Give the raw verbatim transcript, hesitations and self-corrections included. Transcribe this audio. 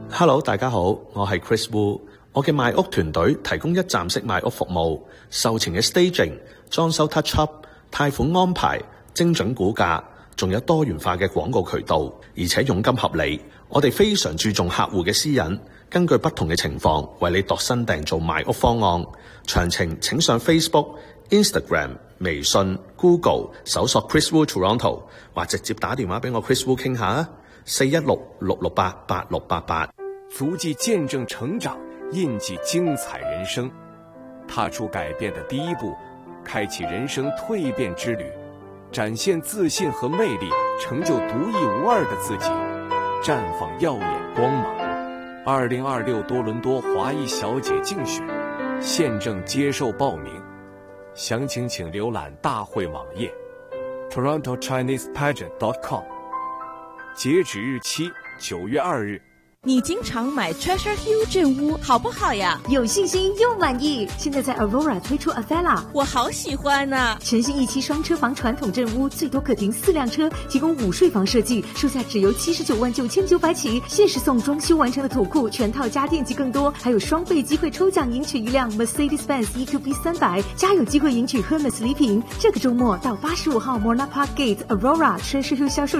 Hello， 大家好，我係 Chris Wu。我嘅賣屋團隊提供一站式賣屋服務，售前嘅 staging、裝修 touch up、貸款安排、精準估價，仲有多元化嘅廣告渠道，而且佣金合理。我哋非常注重客戶嘅私隱，根據不同嘅情況為你度身訂造賣屋方案。詳情請上 Facebook、Instagram、微信、Google 搜索 Chris Wu Toronto， 或直接打電話俾我 Chris Wu 傾下啊，四一六六六八八六八八。 足迹見證成長，印記精彩人生，踏出改變的第一步，開啟人生蛻變之旅，展現自信和魅力，成就獨一無二的自己，綻放耀眼光芒。二零二六多倫多華裔小姐競選，現正接受報名，詳情請瀏覽大會網頁 toronto chinese pageant dot com， 截止日期九月二日。 你經常買 Treasure Hill 鎮屋好不好呀？ 有信心又滿意。現在在 Aurora 推出 Avella， 我好喜歡啊！ 全新一期雙車房傳統鎮屋，最多可停四輛車，提供午睡房設計，售價只由七十九萬九千九百起，限時送裝修完成的土庫、全套家電及更多，還有雙倍機會抽獎贏取一輛 Mercedes-Benz E Q B 三百，加有機會贏取 Hermes 禮品。這個周末到八十五號 Morna Park Gate Aurora Treasure Hill 銷售